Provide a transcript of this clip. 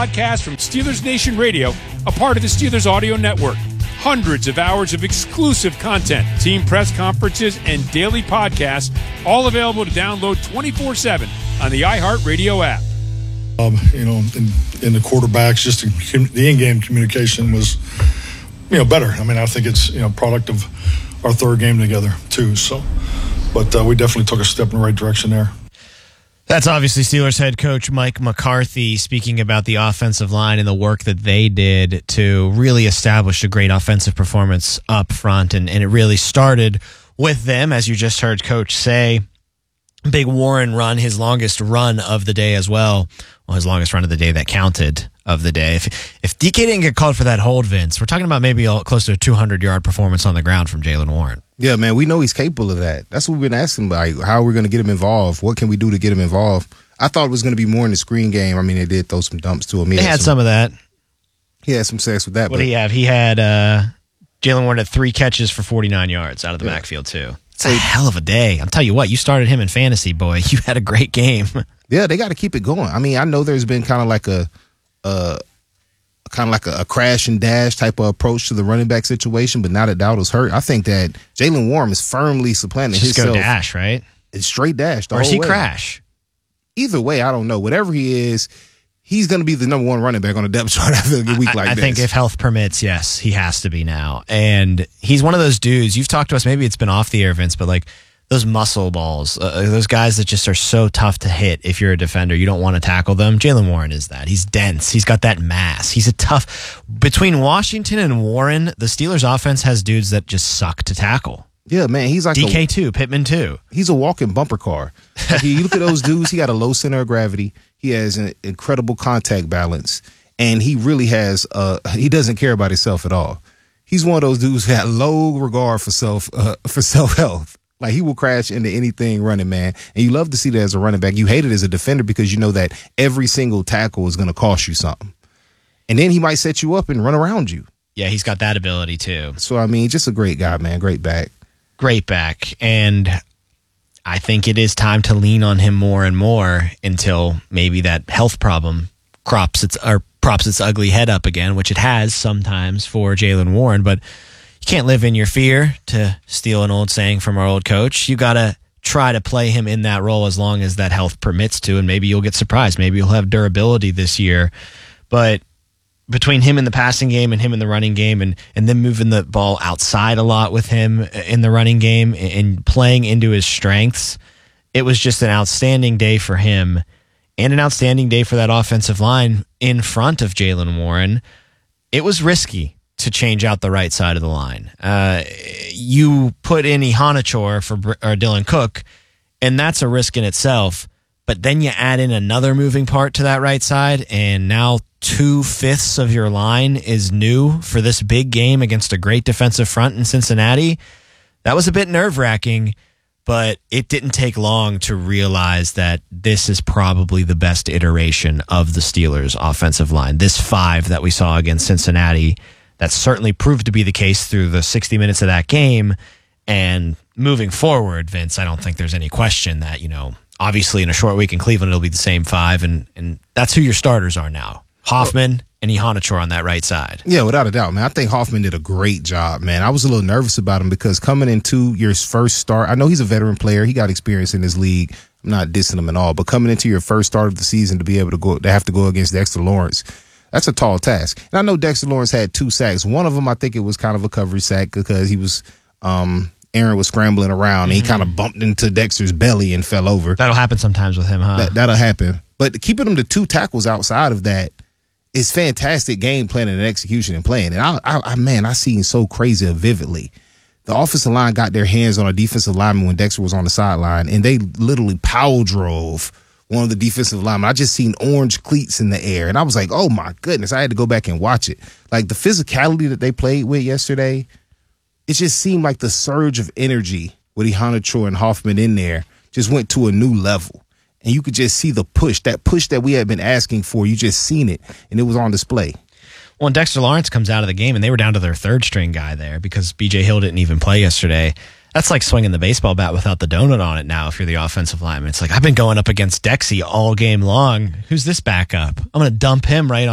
podcast from Steelers Nation Radio, a part of the Steelers Audio Network. Hundreds of hours of exclusive content, team press conferences, and daily podcasts, all available to download 24/7 on the iHeartRadio app. In the quarterbacks, just the in-game communication was, better. I mean, I think it's, product of our third game together too. So, but we definitely took a step in the right direction there. That's obviously Steelers head coach Mike McCarthy speaking about the offensive line and the work that they did to really establish a great offensive performance up front. And it really started with them, as you just heard Coach say. Big Warren run, his longest run of the day as well. Well, his longest run of the day that counted of the day. If DK didn't get called for that hold, Vince, we're talking about maybe close to a 200-yard performance on the ground from Jaylen Warren. Yeah, man, we know he's capable of that. That's what we've been asking about. How are we going to get him involved? What can we do to get him involved? I thought it was going to be more in the screen game. I mean, they did throw some dumps to him. They had some of that. He had some sex with that. What did he have? He had Jaylen Warren had 3 catches for 49 yards out of the backfield, too. It's a hell of a day. I'm telling you what, you started him in fantasy, boy. You had a great game. Yeah, they got to keep it going. I mean, I know there's been kind of like a crash and dash type of approach to the running back situation, but now that Dowdle's hurt, I think that Jaylen Warren is firmly supplanting himself. Just go dash, right? It's straight dash the whole way. Or is he crash? Either way, I don't know. Whatever he is, he's going to be the number 1 running back on the depth chart after a week like this. I think if health permits, yes, he has to be now. And he's one of those dudes, you've talked to us, maybe it's been off the air, Vince, but like those muscle balls, those guys that just are so tough to hit if you're a defender, you don't want to tackle them. Jaylen Warren is that. He's dense. He's got that mass. He's a tough. Between Washington and Warren, the Steelers offense has dudes that just suck to tackle. Yeah, man, he's like DK too, Pittman too. He's a walking bumper car. Like, you look at those dudes, he got a low center of gravity. He has an incredible contact balance, and he really has. He doesn't care about himself at all. He's one of those dudes who had low regard for self-health. Like, he will crash into anything running, man. And you love to see that as a running back. You hate it as a defender because you know that every single tackle is going to cost you something. And then he might set you up and run around you. Yeah, he's got that ability too. So, I mean, just a great guy, man. Great back. Great back. And I think it is time to lean on him more and more until maybe that health problem props its ugly head up again, which it has sometimes for Jaylen Warren. But you can't live in your fear, to steal an old saying from our old coach. You got to try to play him in that role as long as that health permits to, and maybe you'll get surprised. Maybe you'll have durability this year. But between him in the passing game and him in the running game and then moving the ball outside a lot with him in the running game and playing into his strengths, it was just an outstanding day for him and an outstanding day for that offensive line in front of Jaylen Warren. It was risky to change out the right side of the line. You put in Ihanachor for Dylan Cook, and that's a risk in itself. But then you add in another moving part to that right side, and now 2/5 of your line is new for this big game against a great defensive front in Cincinnati. That was a bit nerve-wracking, but it didn't take long to realize that this is probably the best iteration of the Steelers' offensive line. This 5 that we saw against Cincinnati, that certainly proved to be the case through the 60 minutes of that game. And moving forward, Vince, I don't think there's any question that, obviously in a short week in Cleveland, it'll be the same 5, and that's who your starters are now. Hoffman and Ihanachor on that right side. Yeah, without a doubt, man. I think Hoffman did a great job, man. I was a little nervous about him because coming into your first start, I know he's a veteran player. He got experience in this league. I'm not dissing him at all, but coming into your first start of the season to be able to have to go against Dexter Lawrence, that's a tall task. And I know Dexter Lawrence had 2 sacks. One of them, I think it was kind of a coverage sack because he was, Aaron was scrambling around and he kind of bumped into Dexter's belly and fell over. That'll happen sometimes with him, huh? That'll happen. But keeping him to 2 tackles outside of that is fantastic game planning and execution and playing. And I seen so crazy vividly. The offensive line got their hands on a defensive lineman when Dexter was on the sideline, and they literally power drove one of the defensive linemen. I just seen orange cleats in the air, and I was like, oh, my goodness. I had to go back and watch it. Like, the physicality that they played with yesterday, it just seemed like the surge of energy with Ihanachor and Hoffman in there just went to a new level. And you could just see the push that we had been asking for. You just seen it, and it was on display. Well, and Dexter Lawrence comes out of the game, and they were down to their 3rd-string guy there because B.J. Hill didn't even play yesterday. That's like swinging the baseball bat without the donut on it now if you're the offensive lineman. It's like, I've been going up against Dexy all game long. Who's this backup? I'm going to dump him right on